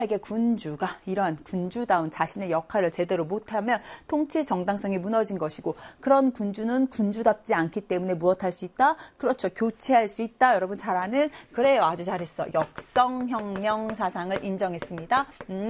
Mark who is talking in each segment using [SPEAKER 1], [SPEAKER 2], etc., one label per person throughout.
[SPEAKER 1] 군주가 이런 군주다운 자신의 역할을 제대로 못하면 통치의 정당성이 무너진 것이고, 그런 군주는 군주답지 않기 때문에 무엇할 수 있다? 그렇죠. 교체할 수 있다. 여러분 잘 아는, 그래요. 아주 잘했어. 역성혁명 사상을 인정했습니다.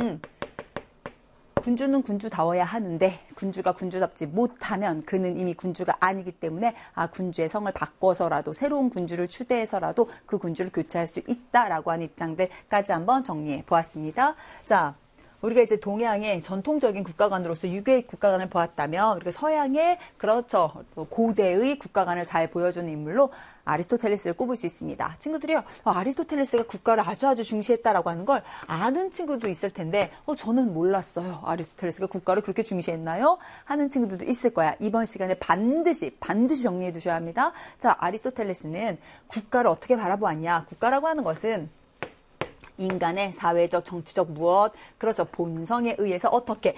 [SPEAKER 1] 군주는 군주다워야 하는데 군주가 군주답지 못하면 그는 이미 군주가 아니기 때문에 군주의 성을 바꿔서라도 새로운 군주를 추대해서라도 그 군주를 교체할 수 있다라고 하는 입장들까지 한번 정리해 보았습니다. 자, 우리가 이제 동양의 전통적인 국가관으로서 유교의 국가관을 보았다면, 우리가 서양의 그렇죠 고대의 국가관을 잘 보여주는 인물로 아리스토텔레스를 꼽을 수 있습니다. 친구들이요, 아리스토텔레스가 국가를 아주 중시했다라고 하는 걸 아는 친구도 있을 텐데, 저는 몰랐어요. 아리스토텔레스가 국가를 그렇게 중시했나요? 하는 친구들도 있을 거야. 이번 시간에 반드시 정리해 두셔야 합니다. 자, 아리스토텔레스는 국가를 어떻게 바라보았냐? 국가라고 하는 것은 인간의 사회적, 정치적 무엇, 그렇죠, 본성에 의해서 어떻게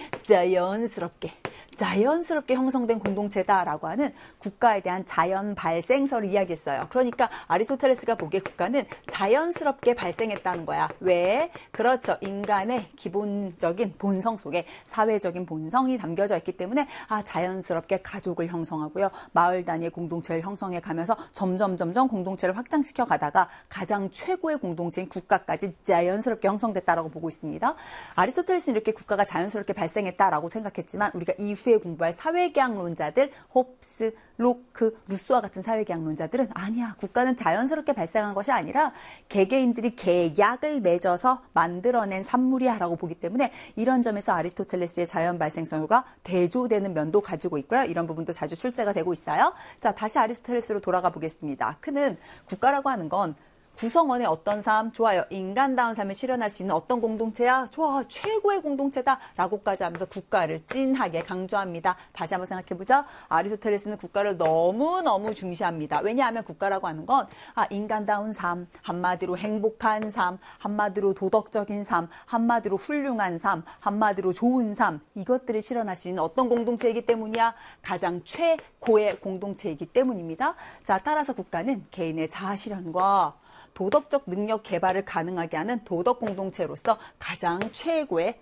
[SPEAKER 1] 자연스럽게 형성된 공동체다라고 하는 국가에 대한 자연 발생설을 이야기했어요. 그러니까 아리스토텔레스가 보기에 국가는 자연스럽게 발생했다는 거야. 왜? 그렇죠. 인간의 기본적인 본성 속에 사회적인 본성이 담겨져 있기 때문에 자연스럽게 가족을 형성하고요. 마을 단위의 공동체를 형성해 가면서 점점 공동체를 확장시켜 가다가 가장 최고의 공동체인 국가까지 자연스럽게 형성됐다라고 보고 있습니다. 아리스토텔레스는 이렇게 국가가 자연스럽게 발생했다라고 생각했지만, 우리가 이후에 공부할 사회계약론자들, 홉스, 로크, 루소와 같은 사회계약론자들은 아니야, 국가는 자연스럽게 발생한 것이 아니라 개개인들이 계약을 맺어서 만들어낸 산물이야 라고 보기 때문에, 이런 점에서 아리스토텔레스의 자연 발생설과 대조되는 면도 가지고 있고요. 이런 부분도 자주 출제가 되고 있어요. 자, 다시 아리스토텔레스로 돌아가 보겠습니다. 그는 국가라고 하는 건 구성원의 어떤 삶? 좋아요. 인간다운 삶을 실현할 수 있는 어떤 공동체야? 좋아. 최고의 공동체다. 라고까지 하면서 국가를 찐하게 강조합니다. 다시 한번 생각해보자. 아리스토텔레스는 국가를 너무너무 중시합니다. 왜냐하면 국가라고 하는 건 인간다운 삶, 한마디로 행복한 삶, 한마디로 도덕적인 삶, 한마디로 훌륭한 삶, 한마디로 좋은 삶, 이것들을 실현할 수 있는 어떤 공동체이기 때문이야? 가장 최고의 공동체이기 때문입니다. 자, 따라서 국가는 개인의 자아 실현과 도덕적 능력 개발을 가능하게 하는 도덕 공동체로서 가장 최고의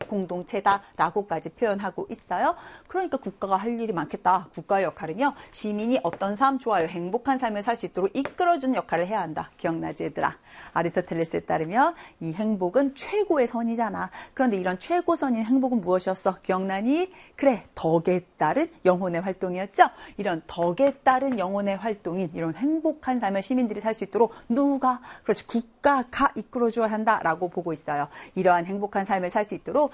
[SPEAKER 1] 공동체다라고까지 표현하고 있어요. 그러니까 국가가 할 일이 많겠다. 국가의 역할은요, 시민이 어떤 삶, 좋아요, 행복한 삶을 살 수 있도록 이끌어주는 역할을 해야 한다. 기억나지 얘들아? 아리스토텔레스에 따르면 이 행복은 최고의 선이잖아. 그런데 이런 최고선인 행복은 무엇이었어? 기억나니? 그래, 덕에 따른 영혼의 활동이었죠. 이런 덕에 따른 영혼의 활동인 이런 행복한 삶을 시민들이 살 수 있도록 누가? 그렇지, 국가가 이끌어줘야 한다라고 보고 있어요. 이러한 행복한 삶을 살 수 있도록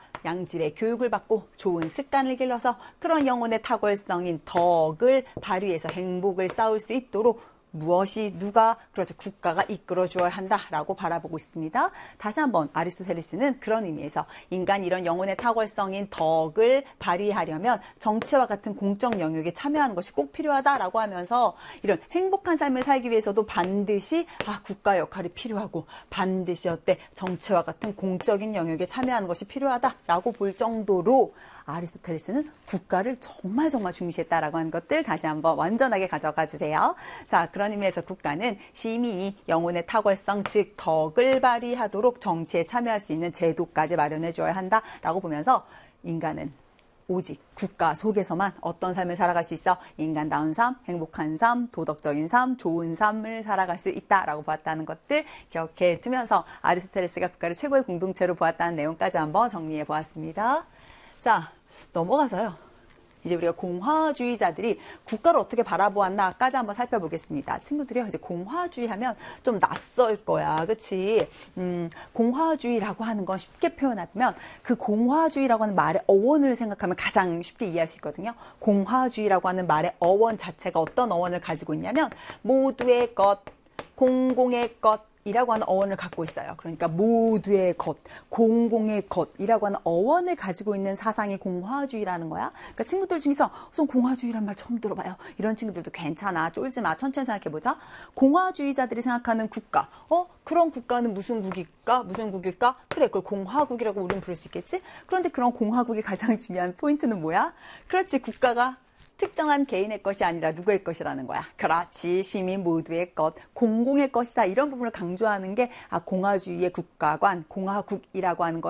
[SPEAKER 1] 양질의 교육을 받고 좋은 습관을 길러서 그런 영혼의 탁월성인 덕을 발휘해서 행복을 쌓을 수 있도록 무엇이 누가? 그렇죠. 국가가 이끌어줘야 한다라고 바라보고 있습니다. 다시 한번 아리스토텔레스는 그런 의미에서 인간 이런 영혼의 탁월성인 덕을 발휘하려면 정치와 같은 공적 영역에 참여하는 것이 꼭 필요하다라고 하면서, 이런 행복한 삶을 살기 위해서도 반드시 국가 역할이 필요하고 반드시 정치와 같은 공적인 영역에 참여하는 것이 필요하다라고 볼 정도로 아리스토텔레스는 국가를 정말 중시했다라고 하는 것들 다시 한번 완전하게 가져가 주세요. 자, 그런 의미에서 국가는 시민이 영혼의 탁월성, 즉 덕을 발휘하도록 정치에 참여할 수 있는 제도까지 마련해 줘야 한다라고 보면서, 인간은 오직 국가 속에서만 어떤 삶을 살아갈 수 있어? 인간다운 삶, 행복한 삶, 도덕적인 삶, 좋은 삶을 살아갈 수 있다라고 보았다는 것들 기억해 두면서 아리스토텔레스가 국가를 최고의 공동체로 보았다는 내용까지 한번 정리해 보았습니다. 자, 넘어가서요, 이제 우리가 공화주의자들이 국가를 어떻게 바라보았나까지 한번 살펴보겠습니다. 친구들이요, 이제 공화주의 하면 좀 낯설 거야. 그치? 공화주의라고 하는 건 쉽게 표현하면 그 공화주의라고 하는 말의 어원을 생각하면 가장 쉽게 이해할 수 있거든요. 공화주의라고 하는 말의 어원 자체가 어떤 어원을 가지고 있냐면, 모두의 것, 공공의 것, 이라고 하는 어원을 갖고 있어요. 그러니까 모두의 것, 공공의 것이라고 하는 어원을 가지고 있는 사상이 공화주의라는 거야. 그러니까 친구들 중에서 우선 공화주의란 말 처음 들어봐요. 이런 친구들도 괜찮아. 쫄지 마. 천천히 생각해보자. 공화주의자들이 생각하는 국가. 그런 국가는 무슨 국일까? 무슨 국일까? 그래, 그걸 공화국이라고 우리는 부를 수 있겠지? 그런데 그런 공화국의 가장 중요한 포인트는 뭐야? 그렇지, 국가가 특정한 개인의 것이 아니라 누구의 것이라는 거야. 그렇지. 시민 모두의 것, 공공의 것이다. 이런 부분을 강조하는 게 공화주의의 국가관, 공화국이라고 하는 거.